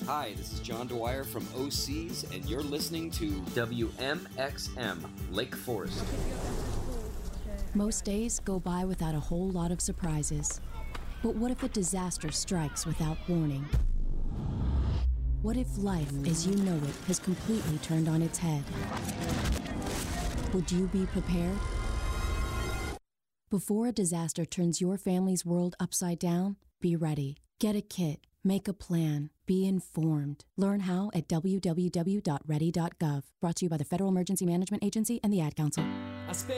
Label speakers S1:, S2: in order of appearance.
S1: Hi, this is John Dwyer from OCs, and you're listening to WMXM Lake Forest.
S2: Most days go by without a whole lot of surprises. But what if a disaster strikes without warning? What if life, as you know it, has completely turned on its head? Would you be prepared? Before a disaster turns your family's world upside down, be ready. Get a kit. Make a plan. Be informed. Learn how at www.ready.gov. Brought to you by the Federal Emergency Management Agency and the Ad Council.